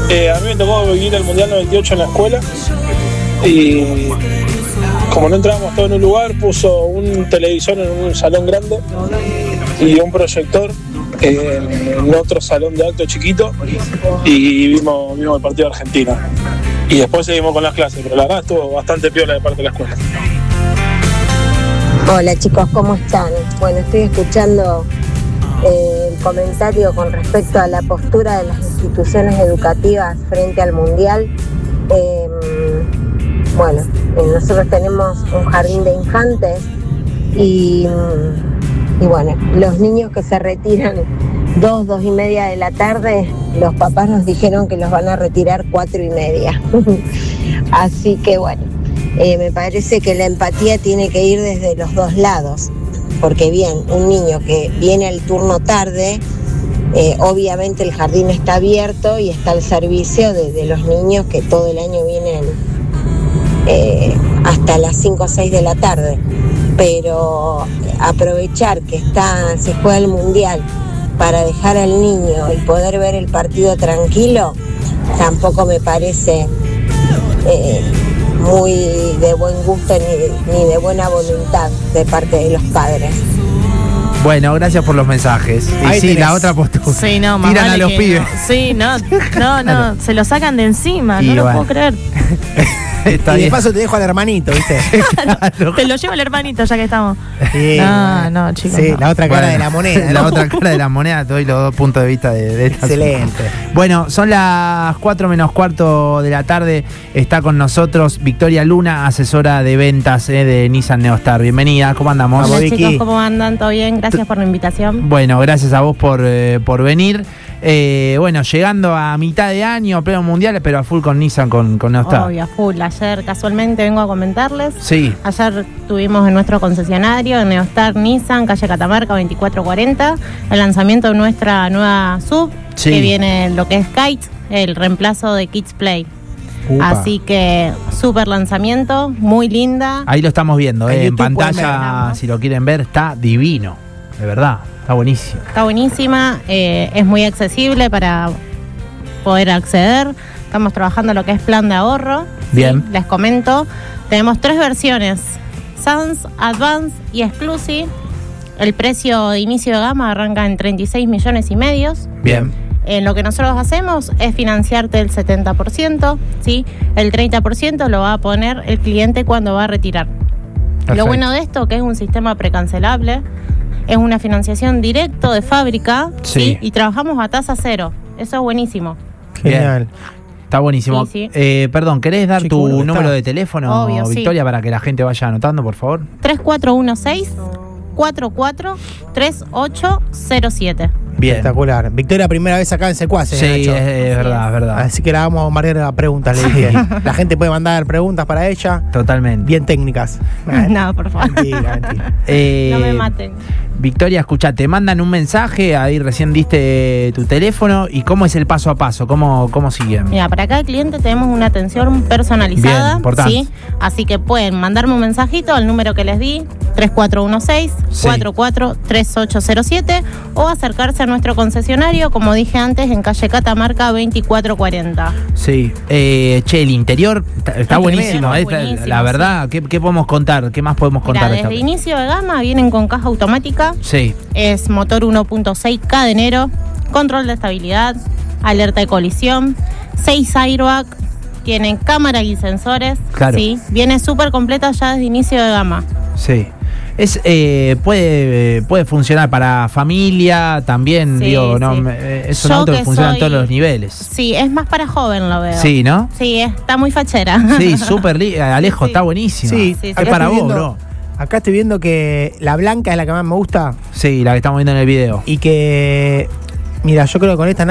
A mí me tocó vivir el Mundial 98 en la escuela y como no entrábamos todos en un lugar, puso un televisor en un salón grande y un proyector en otro salón de acto chiquito y vimos el partido de Argentina. Y después seguimos con las clases, pero la verdad estuvo bastante piola de parte de la escuela. Hola chicos, ¿cómo están? Bueno, estoy escuchando el comentario con respecto a la postura de las instituciones educativas frente al Mundial. Bueno, nosotros tenemos un jardín de infantes y bueno, los niños que se retiran 2:30 de la tarde, los papás nos dijeron que los van a retirar 4:30. Así que bueno, me parece que la empatía tiene que ir desde los dos lados, porque bien, un niño que viene al turno tarde, obviamente el jardín está abierto y está al servicio de los niños que todo el año vienen hasta las 5 o 6 de la tarde, pero aprovechar que se juega el Mundial para dejar al niño y poder ver el partido tranquilo, tampoco me parece muy de buen gusto ni de buena voluntad de parte de los padres. Bueno, gracias por los mensajes. Y sí, la otra postura. Sí, no, tiran vale a los pibes. No. Sí, no, se lo sacan de encima, y no bueno. lo puedo creer. Está y de bien. paso te dejo al hermanito, ¿viste? Claro, te lo lleva el hermanito ya que estamos. Sí, No, chicos. Sí, no. la otra cara de la moneda. La otra cara de la moneda, te doy los dos puntos de vista de esta. Excelente. Bueno, son las 4:45 de la tarde. Está con nosotros Victoria Luna, asesora de ventas de Nissan Neostar. Bienvenida, ¿cómo andamos? Hola Vicky. chicos, ¿cómo andan? ¿Todo bien? Gracias por la invitación. Bueno, gracias a vos por venir. Bueno, llegando a mitad de año, pleno mundial, pero a full con Nissan, con Neostar. Obvio, full. Ayer casualmente vengo a comentarles. Sí. Ayer tuvimos en nuestro concesionario, en Neostar Nissan, calle Catamarca 2440, el lanzamiento de nuestra nueva sub, Sí. que viene lo que es Kite, el reemplazo de Kids Play. Upa. Así que súper lanzamiento, muy linda. Ahí lo estamos viendo, En en YouTube pueden pantalla, ver. si lo quieren ver, está divino, de verdad, está buenísimo. Está buenísima, es muy accesible para poder acceder. Estamos trabajando lo que es plan de ahorro. Bien. ¿sí? Les comento, tenemos 3 versiones, Sans, Advance y Exclusive. El precio de inicio de gama arranca en 36,5 millones. Bien. Lo que nosotros hacemos es financiarte el 70%, ¿sí? El 30% lo va a poner el cliente cuando va a retirar. Perfecto. Lo bueno de esto que es un sistema precancelable, es una financiación directo de fábrica, Sí. y trabajamos a tasa cero. Eso es buenísimo. Genial. Está buenísimo. Sí, Perdón, ¿querés dar Che, tu qué bueno que número está. de teléfono, Obvio, sí. Victoria, para que la gente vaya anotando, por favor? 3416-443807. Bien. Espectacular. Victoria, primera vez acá en Secuaces. Sí, Nacho. es verdad, es verdad. Así que la vamos a bombardear a preguntas, le dije. La gente puede mandar preguntas para ella, Totalmente. bien técnicas. No, por favor. Mentira. No me maten. Victoria, escucha, te mandan un mensaje, ahí recién diste tu teléfono, y cómo es el paso a paso, cómo siguen. Mira, para cada cliente tenemos una atención personalizada. Bien, importante. ¿sí? Así que pueden mandarme un mensajito al número que les di, 3416-443807, o acercarse a nuestro concesionario, como dije antes, en calle Catamarca 2440. Sí, che, el interior está buenísimo, tremendo, buenísimo, la verdad, ¿qué podemos contar? ¿Qué más podemos Mira, contar? desde inicio de gama vienen con caja automática, Sí, es motor 1.6 cadenero, control de estabilidad, alerta de colisión, 6 airbag, tienen cámara y sensores, Claro. ¿sí? Viene súper completa ya desde inicio de gama. sí. Puede funcionar para familia también, Sí, digo, sí. ¿no? Es un Yo auto que que funciona en soy- todos los niveles. Sí, es más para joven, lo veo. Sí, ¿no? Sí, está muy fachera. Sí, súper Alejo, Sí. está buenísimo. Sí, sí, Es sí. para estoy vos, viendo- bro. Acá estoy viendo que la blanca es la que más me gusta Sí, la que estamos viendo en el video. y que, mira, yo creo que con esta